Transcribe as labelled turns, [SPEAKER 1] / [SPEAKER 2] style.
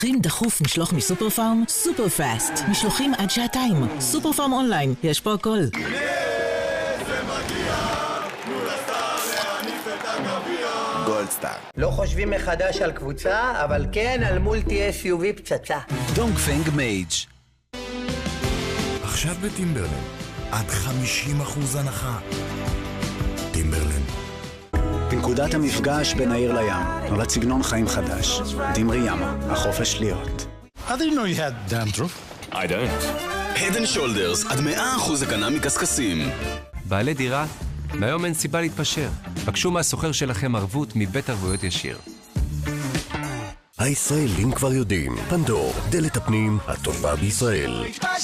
[SPEAKER 1] צריכים דחוף משלוח מסופר פארם? סופר פאסט. משלוחים עד שעתיים. סופר פארם אונליין. יש פה הכל.
[SPEAKER 2] גולדסטאר.
[SPEAKER 3] לא חושבים מחדש על קבוצה, אבל כן על מולטי SUV פצצה.
[SPEAKER 2] דונגפנג מייג'.
[SPEAKER 4] עכשיו בטימברלנד, עד 50% הנחה. טימברלנד.
[SPEAKER 5] בנקודת המפגש בין העיר לים, נולד סגנון חיים חדש. דמרי ימה, החופש להיות.
[SPEAKER 6] I didn't know you had dandruff.
[SPEAKER 7] I don't.
[SPEAKER 2] Head and Shoulders, עד 100% הגנה מקסקסים.
[SPEAKER 8] בעלי דירה, מהיום אין סיבה להתפשר. בקשו מהסוחר שלכם ערבות מבית ערבויות ישיר.
[SPEAKER 4] הישראלים כבר יודעים, פנדור, דלת הפנים הטובה בישראל.